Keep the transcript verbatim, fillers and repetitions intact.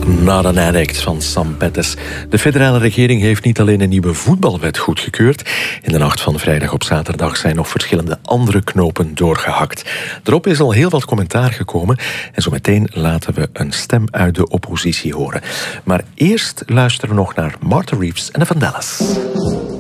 Not an Addict van Sam Pettis. De federale regering heeft niet alleen een nieuwe voetbalwet goedgekeurd. In de nacht van vrijdag op zaterdag zijn nog verschillende andere knopen doorgehakt. Erop is al heel wat commentaar gekomen. En zo meteen laten we een stem uit de oppositie horen. Maar eerst luisteren we nog naar Martha Reeves en de Vandellas.